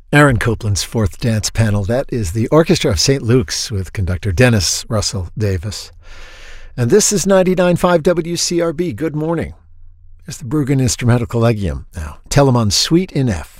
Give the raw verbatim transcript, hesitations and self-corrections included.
Aaron Copland's Fourth Dance Panel. That is the Orchestra of Saint Luke's with conductor Dennis Russell Davis. And this is ninety-nine point five W C R B. Good morning. Here's the Bruggen Instrumental Collegium now. Telemann Suite in F.